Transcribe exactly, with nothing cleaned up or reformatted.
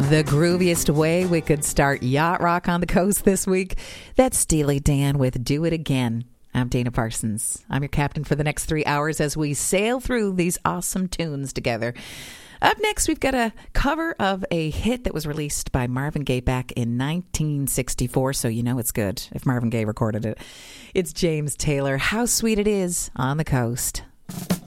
The grooviest way we could start yacht rock on the coast this week. That's Steely Dan with Do It Again. I'm Dana Parsons. I'm your captain for the next three hours as we sail through these awesome tunes together. Up next, we've got a cover of a hit that was released by Marvin Gaye back in nineteen sixty-four, so you know it's good if Marvin Gaye recorded it. It's James Taylor, How Sweet It Is on the Coast.